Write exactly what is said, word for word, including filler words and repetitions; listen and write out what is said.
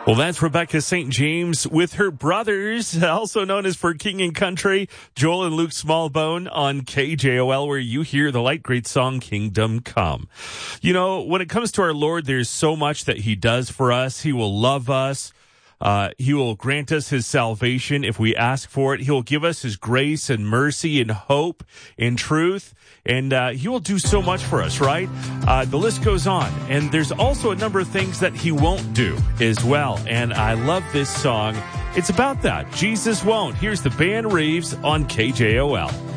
Well, that's Rebecca Saint James with her brothers, also known as For King and Country, Joel and Luke Smallbone on K J O L, where you hear the light great song, Kingdom Come. You know, when it comes to our Lord, there's so much that he does for us. He will love us. Uh, he will grant us his salvation if we ask for it. He will give us his grace and mercy and hope and truth. And uh, he will do so much for us, right? Uh, the list goes on. And there's also a number of things that he won't do as well. And I love this song. It's about that. Jesus won't. Here's the band Reeves on K J O L.